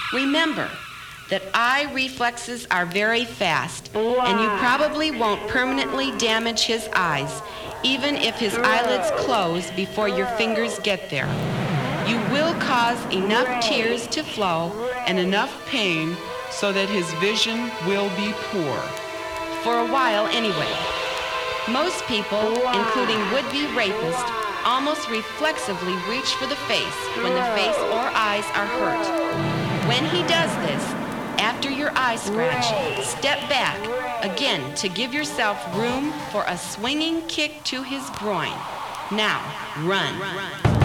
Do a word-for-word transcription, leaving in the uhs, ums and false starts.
Remember that eye reflexes are very fast, and you probably won't permanently damage his eyes, even if his eyelids close before your fingers get there. You will cause enough tears to flow and enough pain so that his vision will be poor. For a while anyway. Most people, including would-be rapists, almost reflexively reach for the face when the face or eyes are hurt. When he does this, after your eye scratch, step back again to give yourself room for a swinging kick to his groin. Now, run.